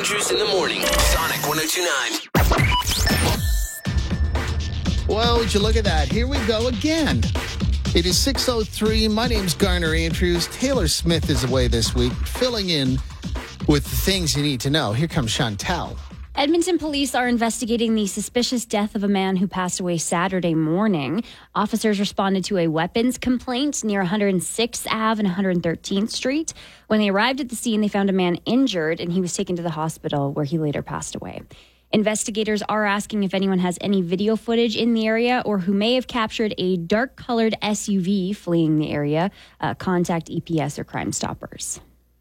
Andrews in the morning. Sonic 102.9. Well, would you look at that? Here we go again. It is 6:03. My name's Garner Andrews. Taylor Smith is away this week, filling in with the things you need to know. Here comes Chantal. Edmonton police are investigating the suspicious death of a man who passed away Saturday morning. Officers responded to a weapons complaint near 106th Ave and 113th Street. When they arrived at the scene, they found a man injured, and he was taken to the hospital where he later passed away. Investigators are asking if anyone has any video footage in the area or who may have captured a dark-colored SUV fleeing the area. Contact EPS or Crime Stoppers.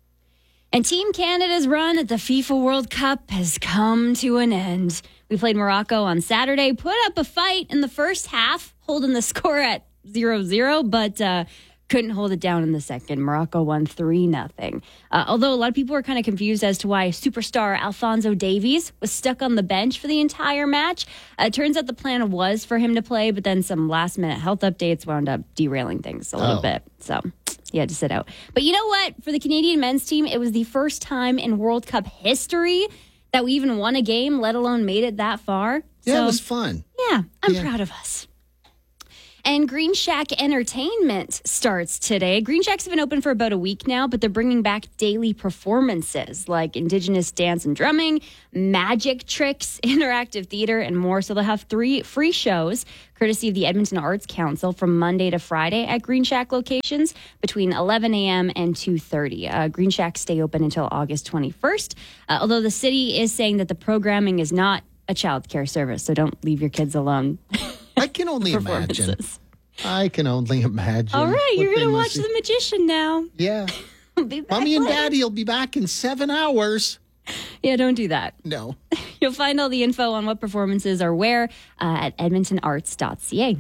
And Team Canada's run at the FIFA World Cup has come to an end. We played Morocco on Saturday, put up a fight in the first half, holding the score at 0-0, but couldn't hold it down in the second. Morocco won 3-0. Although a lot of people were kind of confused as to why superstar Alphonso Davies was stuck on the bench for the entire match. It turns out the plan was for him to play, but then some last-minute health updates wound up derailing things a little bit. So he had to sit out. But you know what? For the Canadian men's team, it was the first time in World Cup history that we even won a game, let alone made it that far. Yeah, so, it was fun. Yeah, I'm proud of us. And Green Shack Entertainment starts today. Green Shacks have been open for about a week now, but they're bringing back daily performances like Indigenous dance and drumming, magic tricks, interactive theater, and more. So they'll have 3 free shows, courtesy of the Edmonton Arts Council, from Monday to Friday at Green Shack locations between 11 a.m. and 2:30. Green Shacks stay open until August 21st, although the city is saying that the programming is not a child care service, so don't leave your kids alone. I can only imagine. I can only imagine. All right, you're going to watch The Magician now. Yeah. Mommy and Daddy will be back in 7 hours. Yeah, don't do that. No. You'll find all the info on what performances are where at edmontonarts.ca.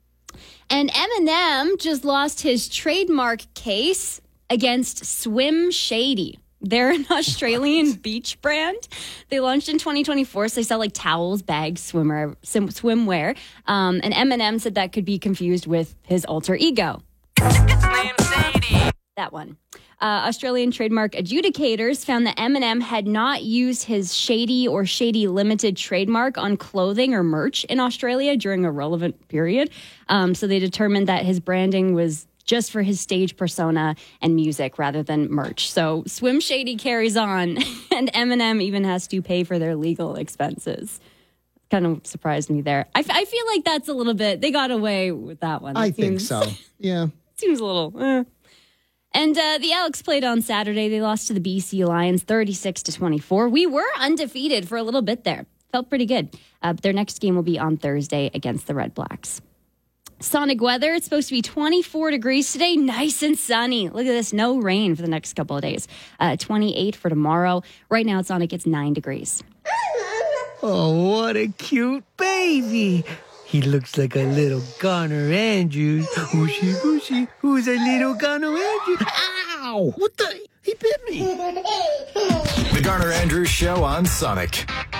And Eminem just lost his trademark case against Swim Shady. They're an Australian beach brand. They launched in 2024, so they sell like towels, bags, swimwear. And Eminem said that could be confused with his alter ego. That one. Australian trademark adjudicators found that Eminem had not used his Shady or Shady Limited trademark on clothing or merch in Australia during a relevant period. So they determined that his branding was just for his stage persona and music rather than merch. So Swim Shady carries on, and Eminem even has to pay for their legal expenses. Kind of surprised me there. I feel like that's a little bit, they got away with that one. I think so, yeah. Seems a little, And the Elks played on Saturday. They lost to the BC Lions 36-24. We were undefeated for a little bit there. Felt pretty good. But their next game will be on Thursday against the Red Blacks. Sonic weather, it's supposed to be 24 degrees today, nice and sunny. Look at this, no rain for the next couple of days. 28 for tomorrow. Right now at Sonic, it's 9 degrees. Oh, what a cute baby. He looks like a little Garner Andrews. Whooshy, whooshy, who's a little Garner Andrews? Ow! What the? He bit me. The Garner Andrews Show on Sonic.